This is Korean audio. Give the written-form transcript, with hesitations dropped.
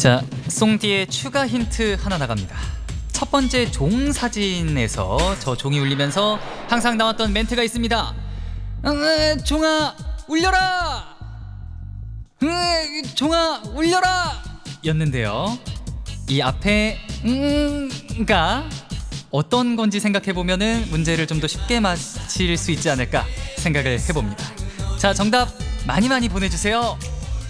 자, 송디의 추가 힌트 하나 나갑니다. 첫 번째 종 사진에서 저 종이 울리면서 항상 나왔던 멘트가 있습니다. 종아 울려라! 종아 울려라! 였는데요. 이 앞에 가 어떤 건지 생각해보면은 문제를 좀 더 쉽게 맞힐 수 있지 않을까 생각을 해봅니다. 자, 정답 많이 보내주세요.